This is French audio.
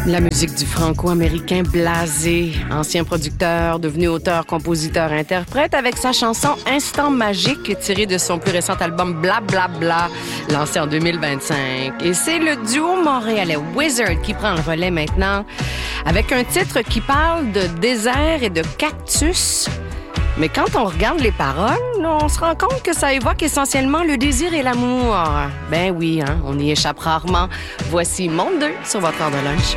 La musique du franco-américain Blasé, ancien producteur, devenu auteur, compositeur, interprète, avec sa chanson Instant magique, tirée de son plus récent album Bla Bla Bla, lancé en 2025. Et c'est le duo montréalais Wizard qui prend le relais maintenant, avec un titre qui parle de désert et de cactus. Mais quand on regarde les paroles, on se rend compte que ça évoque essentiellement le désir et l'amour. Ben oui, on y échappe rarement. Voici Monde 2 sur votre heure de lunch.